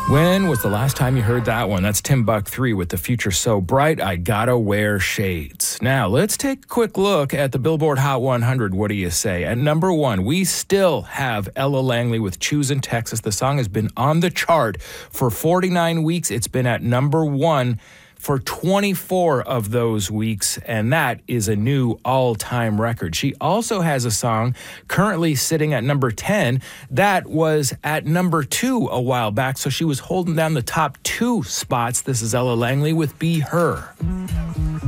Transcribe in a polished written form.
When was the last time you heard that one? That's Timbuk 3 with The Future So Bright, I Gotta Wear Shades. Now, let's take a quick look at the Billboard Hot 100. What do you say? At number 1, we still have Ella Langley with Choosin' Texas. The song has been on the chart for 49 weeks. It's been at number 1 for 24 of those weeks, and that is a new all-time record. She also has a song currently sitting at number 10 that was at number 2 a while back, so she was holding down the top 2 spots. This is Ella Langley with Be Her.